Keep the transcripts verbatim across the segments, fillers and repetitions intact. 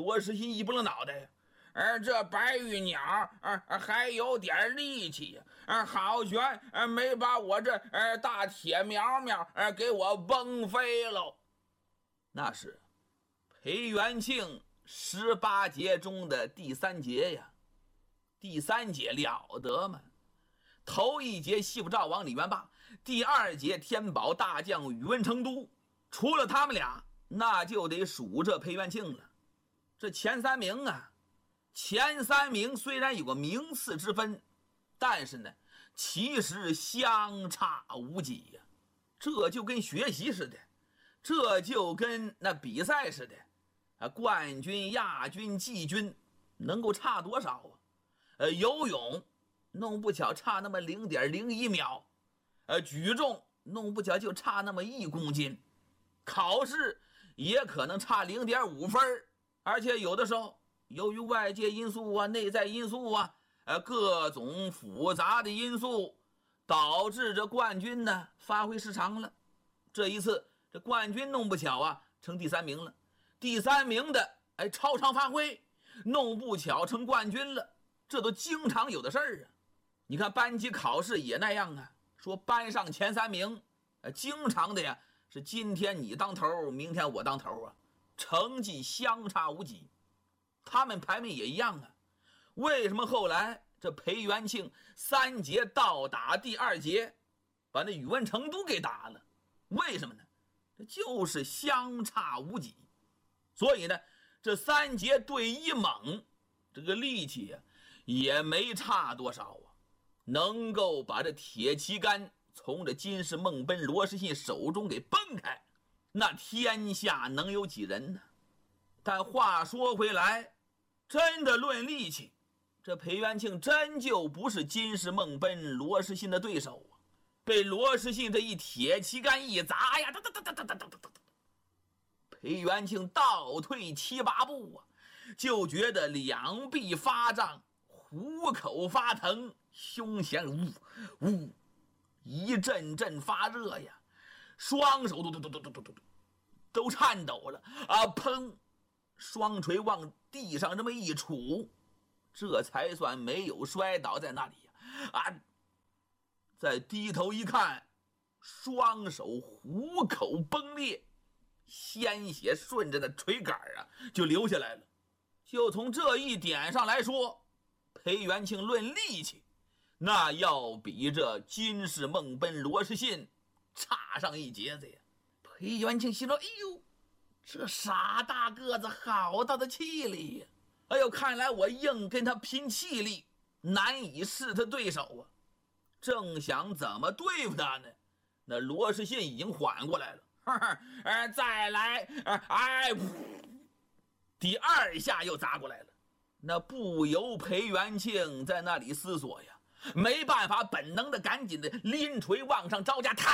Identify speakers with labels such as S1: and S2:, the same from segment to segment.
S1: 罗世信一拨了脑袋，而这白玉鸟啊还有点力气呀，啊好悬啊没把我这呃大铁苗苗啊给我崩飞喽。那是裴元庆十八节中的第三节呀。第三节了得吗？头一节西府赵王李元霸，第二节天宝大将宇文成都，除了他们俩，那就得数这裴元庆了。这前三名啊，前三名虽然有个名次之分，但是呢，其实相差无几呀。这就跟学习似的，这就跟那比赛似的啊，冠军、亚军、季军能够差多少啊？呃，游泳弄不巧差那么 零点零一 秒，呃，举重弄不巧就差那么一公斤，考试也可能差 零点五 分，而且有的时候由于外界因素啊、内在因素啊、呃各种复杂的因素，导致这冠军呢发挥失常了。这一次这冠军弄不巧啊成第三名了，第三名的哎超常发挥，弄不巧成冠军了。这都经常有的事儿啊！你看班级考试也那样啊，说班上前三名，呃，经常的呀，是今天你当头，明天我当头啊，成绩相差无几。他们排名也一样啊。为什么后来这裴元庆三节倒打第二节，把那宇文成都给打了？为什么呢？这就是相差无几。所以呢，这三节对一猛，这个力气呀、啊。也没差多少啊，能够把这铁旗杆从这金氏孟奔罗士信手中给崩开，那天下能有几人呢？但话说回来，真的论力气，这裴元庆真就不是金氏孟奔罗士信的对手啊！被罗士信这一铁旗杆一砸呀，哒哒哒哒哒哒哒哒，裴元庆倒退七八步啊，就觉得两臂发胀，虎口发疼，胸弦呜呜一阵阵发热呀，双手都都都都都都都都颤抖了啊！砰，双锤往地上这么一杵，这才算没有摔倒在那里呀！啊，再低头一看，双手虎口崩裂，鲜血顺着那锤杆啊就流下来了。就从这一点上来说，裴元庆论力气，那要比这金氏孟奔罗士信差上一截子呀。裴元庆心说：“哎呦，这傻大个子好大的气力呀！哎呦，看来我硬跟他拼气力，难以是他对手啊。”正想怎么对付他呢，那罗士信已经缓过来了，呵呵呃、再来，呃、哎，第二下又砸过来了。那不由裴元庆在那里思索呀，没办法，本能的赶紧的拎锤往上招架，踏！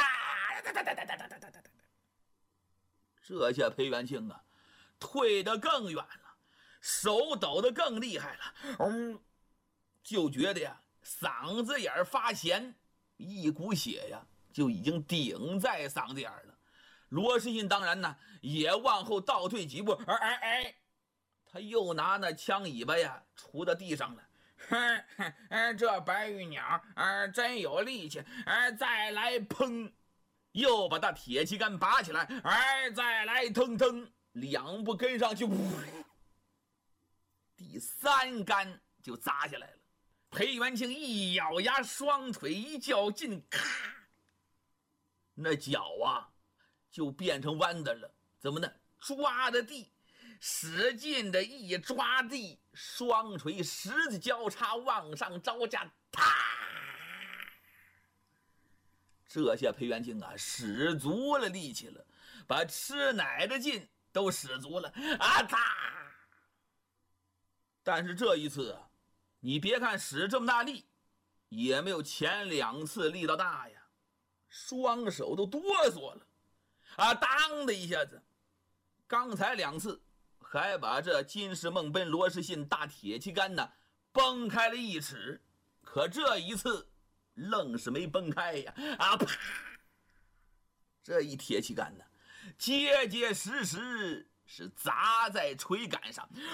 S1: 这下裴元庆啊，退得更远了，手抖得更厉害了，嗯，就觉得呀，嗓子眼发咸，一股血呀就已经顶在嗓子眼了。罗士信当然呢也往后倒退几步，哎哎哎。他又拿那枪尾巴呀杵到地上了，哼哼，这白玉鸟啊真有力气，哎，再来砰，又把那铁旗杆拔起来，哎，再来腾腾，两步跟上去，第三杆就砸下来了。裴元庆一咬牙，双腿一较劲，咔，那脚啊就变成弯的了。怎么呢？抓的地。使劲的一抓地，双锤十字交叉往上招架，啪！这下裴元庆啊使足了力气了，把吃奶的劲都使足了啊！啪！但是这一次啊，你别看使这么大力，也没有前两次力道大呀，双手都哆嗦了啊！当的一下子，刚才两次还把这金氏孟奔罗士信大铁旗杆呢崩开了一尺，可这一次愣是没崩开呀！啊啪！这一铁旗杆呢，结结实实是砸在锤杆上，